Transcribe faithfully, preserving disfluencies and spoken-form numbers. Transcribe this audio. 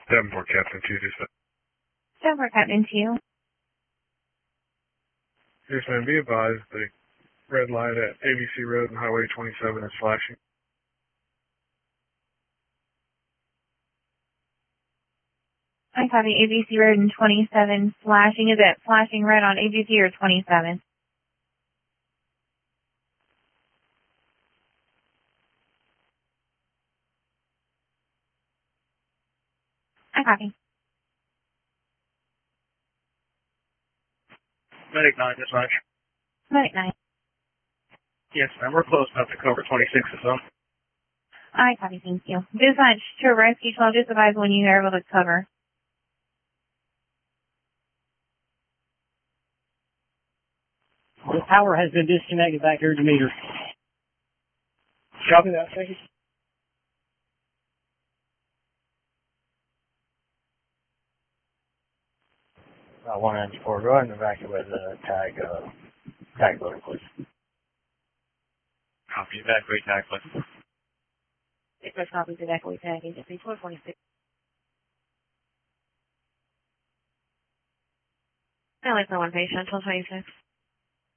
Davenport Captain two two seven. Davenport Captain two. Yes, ma'am. Be advised, the red light at A B C Road and Highway twenty-seven is flashing. I copy A B C Road and twenty-seven flashing. Is it flashing red on A B C or twenty-seven? I copy. Medic nine, dispatch. Medic nine. Yes, ma'am. We're close enough to cover twenty-six or so. I copy, thank you. Dispatch to Rescue twelve, just advise when you are able to cover. The power has been disconnected back here at the meter. Copy that, thank you. Uh, one ninety-four, go ahead and evacuate the tag, uh, tag loader, please. Copy, evacuate tag, please. Dispatch copies evacuate tag, agency four twenty-six. I like the one patient until twenty-six.